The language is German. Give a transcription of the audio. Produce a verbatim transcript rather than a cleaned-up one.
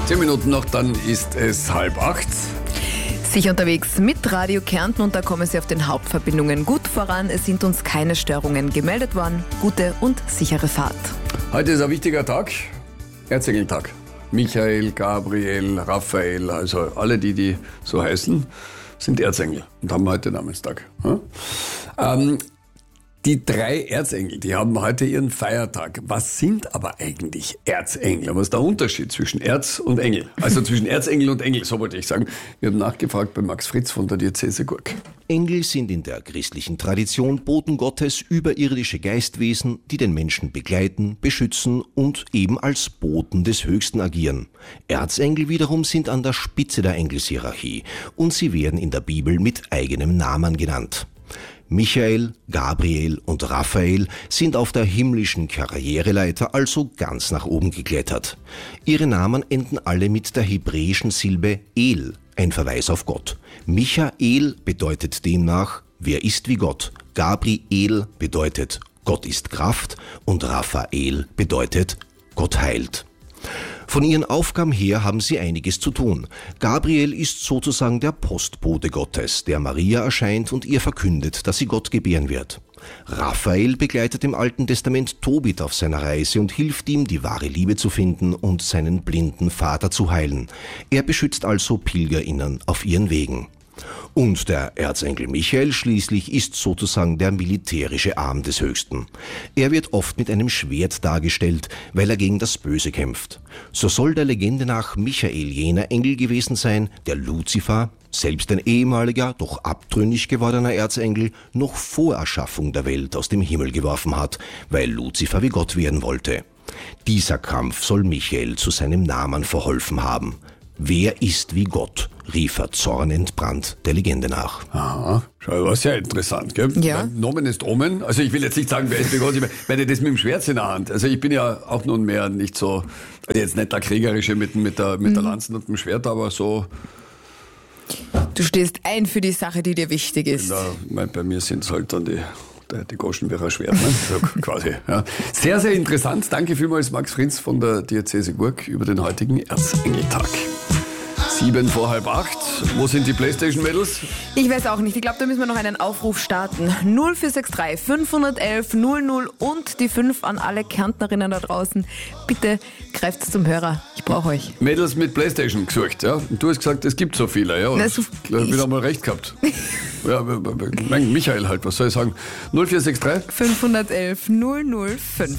Zehn Minuten noch, dann ist es halb acht. Sicher unterwegs mit Radio Kärnten und da kommen Sie auf den Hauptverbindungen gut voran. Es sind uns keine Störungen gemeldet worden. Gute und sichere Fahrt. Heute ist ein wichtiger Tag, Erzengeltag. Michael, Gabriel, Raphael, also alle die, die so heißen, sind Erzengel und haben heute Namenstag. Ja? Ähm, Die drei Erzengel, die haben heute ihren Feiertag. Was sind aber eigentlich Erzengel? Was ist der Unterschied zwischen Erz und Engel? Also zwischen Erzengel und Engel, so wollte ich sagen. Wir haben nachgefragt bei Max Fritz von der Diözese Gurk. Engel sind in der christlichen Tradition Boten Gottes, überirdische Geistwesen, die den Menschen begleiten, beschützen und eben als Boten des Höchsten agieren. Erzengel wiederum sind an der Spitze der Engelshierarchie und sie werden in der Bibel mit eigenem Namen genannt. Michael, Gabriel und Raphael sind auf der himmlischen Karriereleiter also ganz nach oben geklettert. Ihre Namen enden alle mit der hebräischen Silbe El, ein Verweis auf Gott. Michael bedeutet demnach, wer ist wie Gott. Gabriel bedeutet, Gott ist Kraft und Raphael bedeutet, Gott heilt. Von ihren Aufgaben her haben sie einiges zu tun. Gabriel ist sozusagen der Postbote Gottes, der Maria erscheint und ihr verkündet, dass sie Gott gebären wird. Raphael begleitet im Alten Testament Tobit auf seiner Reise und hilft ihm, die wahre Liebe zu finden und seinen blinden Vater zu heilen. Er beschützt also PilgerInnen auf ihren Wegen. Und der Erzengel Michael schließlich ist sozusagen der militärische Arm des Höchsten. Er wird oft mit einem Schwert dargestellt, weil er gegen das Böse kämpft. So soll der Legende nach Michael jener Engel gewesen sein, der Luzifer, selbst ein ehemaliger, doch abtrünnig gewordener Erzengel, noch vor Erschaffung der Welt aus dem Himmel geworfen hat, weil Luzifer wie Gott werden wollte. Dieser Kampf soll Michael zu seinem Namen verholfen haben. Wer ist wie Gott, rief er zornentbrannt der Legende nach. Aha, schau, war sehr interessant, gell? Ja. Nomen ist Omen. Also ich will jetzt nicht sagen, wer ist wie Gott, ich meine das mit dem Schwert in der Hand. Also ich bin ja auch nunmehr nicht so, also jetzt nicht der Kriegerische mit, mit, der, mit mhm. der Lanzen und dem Schwert, aber so... Du stehst ein für die Sache, die dir wichtig ist. Da, bei mir sind es halt dann die... Die Goschen wäre ein Schwert, ne? So quasi. Ja. Sehr, sehr interessant. Danke vielmals, Max Fritz von der Diözese Gurk über den heutigen Erzengeltag. Sieben vor halb acht. Wo sind die Playstation-Mädels? Ich weiß auch nicht. Ich glaube, da müssen wir noch einen Aufruf starten. null vier sechs drei fünf eins eins null null und die fünf an alle Kärntnerinnen da draußen. Bitte greift zum Hörer. Ich brauche euch. Mädels mit Playstation gesucht, ja? Und du hast gesagt, es gibt so viele, ja? Na, so, ich habe wieder mal recht gehabt. Ja, Michael halt, was soll ich sagen? null vier sechs drei fünf eins eins null null fünf